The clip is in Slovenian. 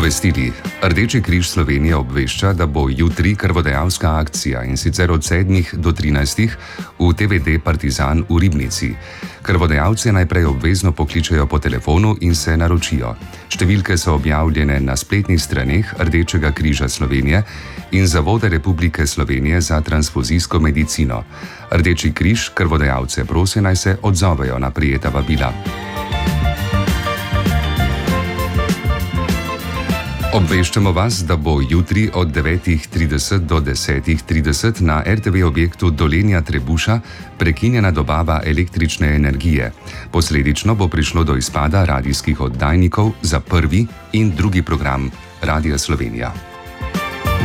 Obvestili. Rdeči križ Slovenije obvešča, da bo jutri krvodajalska akcija, in sicer od 7 do 13 v TVD Partizan v Ribnici. Krvodajalce najprej obvezno pokličejo po telefonu in se naročijo. Številke so objavljene na spletnih straneh Rdečega križa Slovenije in Zavoda Republike Slovenije za transfuzijsko medicino. Rdeči križ krvodajalce prosi, naj se odzovejo na prejeta vabila. Obveščamo vas, da bo jutri od 9:30 do 10:30 na RTV objektu Dolenja Trebuša prekinjena dobava električne energije. Posledično bo prišlo do izpada radijskih oddajnikov za prvi in drugi program Radia Slovenija.